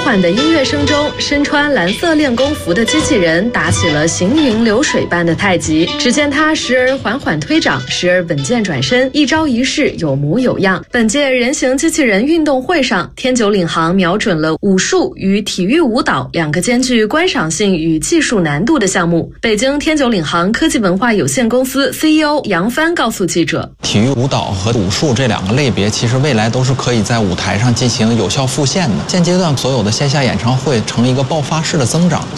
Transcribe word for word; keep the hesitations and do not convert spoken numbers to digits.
缓的音乐声中，身穿蓝色练功服的机器人打起了行云流水般的太极。只见他时而缓缓推掌，时而稳健转身，一招一式有模有样。本届人形机器人运动会上，天九领航瞄准了武术与体育舞蹈两个兼具观赏性与技术难度的项目。北京天九领航科技文化有限公司 C E O 杨帆告诉记者， 体育舞蹈和武术这两个类别，其实未来都是可以在舞台上进行有效复现的。现阶段所有的线下演唱会呈一个爆发式的增长。